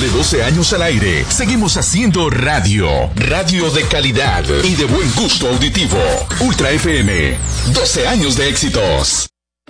de 12 años al aire, seguimos haciendo radio. Radio de calidad y de buen gusto auditivo. Ultra FM, 12 años de éxitos.